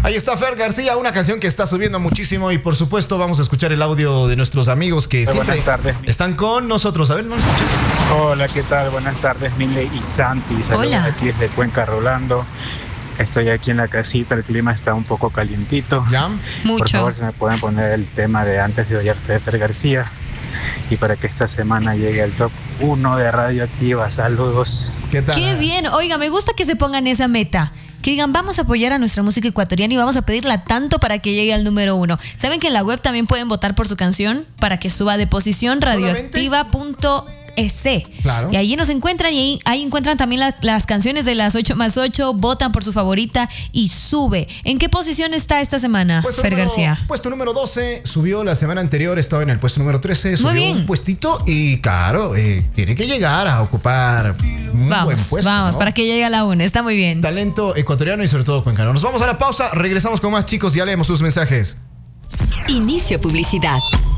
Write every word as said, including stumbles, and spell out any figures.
Ahí está Fer García, una canción que está subiendo muchísimo y por supuesto vamos a escuchar el audio de nuestros amigos que Hola, siempre buenas tardes. están con nosotros. A ver, no lo escuché. Hola, ¿qué tal? Buenas tardes, Mile y Santi. Saludos Hola. aquí desde Cuenca, Rolando. Estoy aquí en la casita, el clima está un poco calientito. ¿Ya? Por Mucho. favor, si me pueden poner el tema de Antes de Odiarte de Fer García. Y para que esta semana llegue al top uno de Radioactiva. Saludos. ¿Qué tal? Qué bien. Oiga, me gusta que se pongan esa meta. Que digan, vamos a apoyar a nuestra música ecuatoriana y vamos a pedirla tanto para que llegue al número uno. ¿Saben que en la web también pueden votar por su canción para que suba de posición? radioactiva punto es. Claro. Y allí nos encuentran y ahí, ahí encuentran también la- las canciones de las ocho más ocho, votan por su favorita y sube. ¿En qué posición está esta semana, Puesto Fer número, García? puesto número doce, subió la semana anterior, estaba en el puesto número trece, subió bien. un puestito y claro, eh, tiene que llegar a ocupar un buen Vamos, puesto. vamos, ¿no? para que llegue a la una. Está muy bien. Talento ecuatoriano y sobre todo cuencano. Nos vamos a la pausa, regresamos con más chicos, ya leemos sus mensajes. Inicio publicidad.